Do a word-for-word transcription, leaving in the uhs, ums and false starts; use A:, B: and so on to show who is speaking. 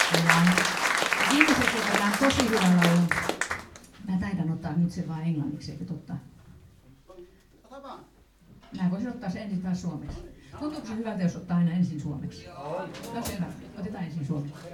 A: Ihmiset otetaan tosi hyvä laulu. Mä taidan ottaa nyt sen vaan englanniksi, eikö totta? Mä voisin ottaa sen ensin taas suomeksi. Tuntuuko se hyvältä, jos ottaa aina ensin suomeksi? No selvä, otetaan ensin suomeksi.